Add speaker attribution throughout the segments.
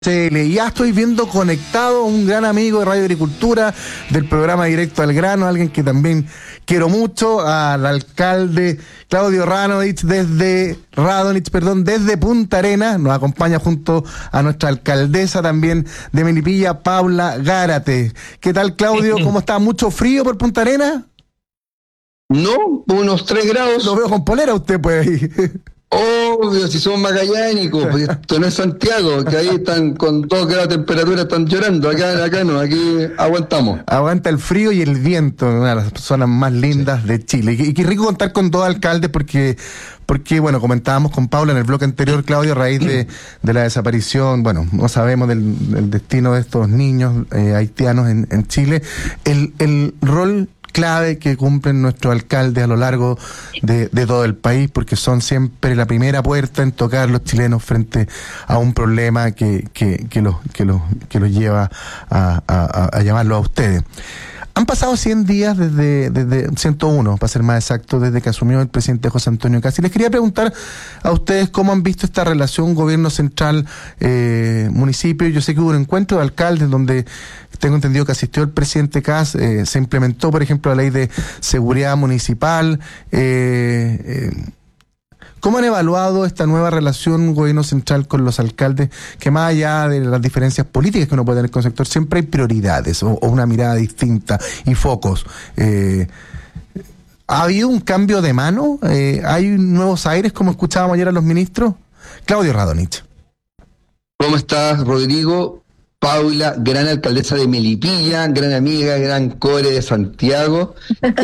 Speaker 1: Ya estoy viendo conectado un gran amigo de Radio Agricultura, del programa Directo al Grano, alguien que también quiero mucho, al alcalde Claudio Radonich desde Punta Arenas. Nos acompaña junto a nuestra alcaldesa también de Melipilla, Paula Gárate. ¿Qué tal, Claudio? ¿Cómo está? ¿Mucho frío por Punta Arenas?
Speaker 2: No, unos 3 grados.
Speaker 1: Lo veo con polera usted, pues, ahí.
Speaker 2: Obvio, si somos magallánicos, pues esto no es Santiago, que ahí están con 2 grados de temperatura, están llorando. Acá no, aquí aguantamos.
Speaker 1: Aguanta el frío y el viento, una de las zonas más lindas de Chile. Y qué rico contar con 2 alcaldes porque bueno, comentábamos con Paula en el bloque anterior, Claudio, a raíz de la desaparición, bueno, no sabemos del destino de estos niños haitianos en Chile. El rol clave que cumplen nuestros alcaldes a lo largo de todo el país, porque son siempre la primera puerta en tocar los chilenos frente a un problema que los lleva a llamarlo a ustedes. Han pasado 100 días desde 101, para ser más exacto, desde que asumió el presidente José Antonio Kast. Les quería preguntar a ustedes cómo han visto esta relación gobierno central, municipio. Yo sé que hubo un encuentro de alcaldes donde tengo entendido que asistió el presidente Kast. Se implementó, por ejemplo, la ley de seguridad municipal. ¿Cómo han evaluado esta nueva relación gobierno central con los alcaldes? Que más allá de las diferencias políticas que uno puede tener con el sector, siempre hay prioridades o una mirada distinta y focos. ¿Ha habido un cambio de mano? ¿Hay nuevos aires, como escuchábamos ayer a los ministros? Claudio Radonich.
Speaker 2: ¿Cómo estás, Rodrigo? Paula, gran alcaldesa de Melipilla, gran amiga, gran core de Santiago.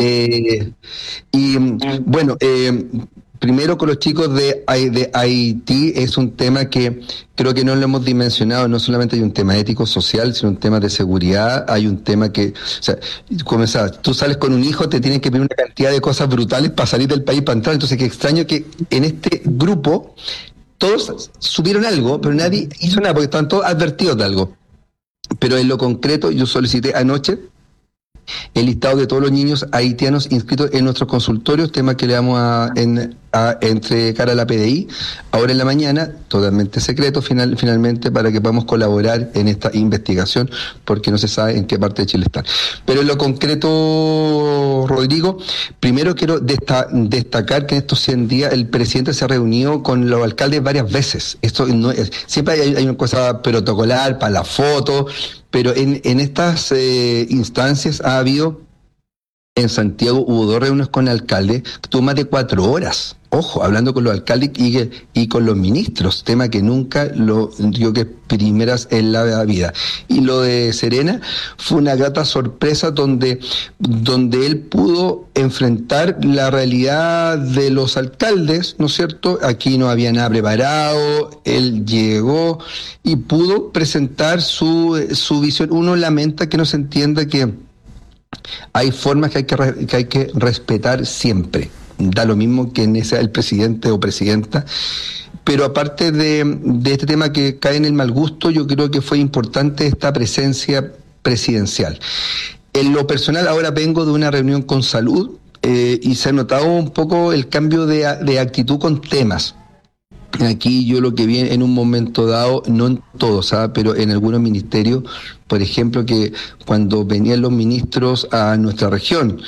Speaker 2: Primero con los chicos de Haití es un tema que creo que no lo hemos dimensionado. No solamente hay un tema ético, social, sino un tema de seguridad. Hay un tema que, o sea, como sabes, tú sales con un hijo, te tienen que pedir una cantidad de cosas brutales para salir del país, para entrar. Entonces, qué extraño que en este grupo todos subieron algo, pero nadie hizo nada, porque estaban todos advertidos de algo. Pero en lo concreto, yo solicité anoche el listado de todos los niños haitianos inscritos en nuestros consultorios, tema que le vamos a entregar a la PDI ahora en la mañana, totalmente secreto finalmente, para que podamos colaborar en esta investigación, porque no se sabe en qué parte de Chile están. Pero en lo concreto, Rodrigo, primero quiero destacar que en estos 100 días el presidente se ha reunido con los alcaldes varias veces. Esto no es, siempre hay una cosa protocolar para la foto, pero en estas instancias ha habido, en Santiago hubo 2 reuniones con alcaldes, que tuvo más de 4 horas, ojo, hablando con los alcaldes y con los ministros, tema que nunca digo que primeras en la vida. Y lo de Serena fue una grata sorpresa donde él pudo enfrentar la realidad de los alcaldes, ¿no es cierto? Aquí no había nada preparado, él llegó y pudo presentar su visión. Uno lamenta que no se entienda que hay formas que hay que respetar siempre. Da lo mismo que sea el presidente o presidenta. Pero aparte de este tema que cae en el mal gusto, yo creo que fue importante esta presencia presidencial. En lo personal, ahora vengo de una reunión con salud y se ha notado un poco el cambio de actitud con temas. Aquí yo lo que vi en un momento dado, no en todos, pero en algunos ministerios, por ejemplo, que cuando venían los ministros a nuestra región,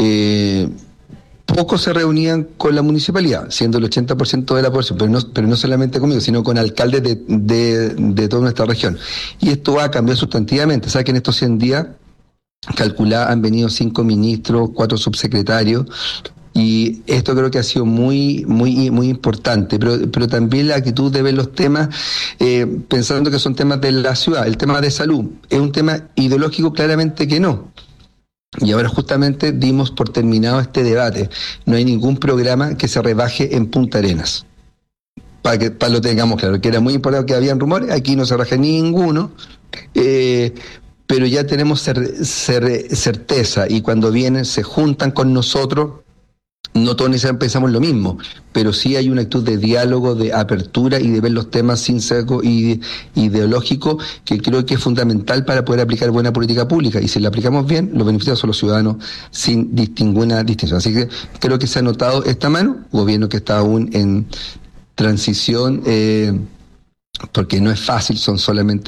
Speaker 2: pocos se reunían con la municipalidad, siendo el 80% de la población, pero no solamente conmigo, sino con alcaldes de toda nuestra región. Y esto va a cambiar sustantivamente. ¿Sabes que en estos 100 días, calculada, han venido 5 ministros, 4 subsecretarios? Y esto creo que ha sido muy importante, pero también la actitud de ver los temas, pensando que son temas de la ciudad. El tema de salud, ¿es un tema ideológico? Claramente que no. Y ahora justamente dimos por terminado este debate. No hay ningún programa que se rebaje en Punta Arenas. Para lo tengamos claro, que era muy importante, que habían rumores, aquí no se rebaja ninguno. Pero ya tenemos certeza, y cuando vienen, se juntan con nosotros. No todos necesariamente pensamos lo mismo, pero sí hay una actitud de diálogo, de apertura y de ver los temas sin sesgo ideológico, que creo que es fundamental para poder aplicar buena política pública. Y si la aplicamos bien, los beneficios son los ciudadanos sin ninguna distinción. Así que creo que se ha notado esta mano, gobierno que está aún en transición porque no es fácil, son solamente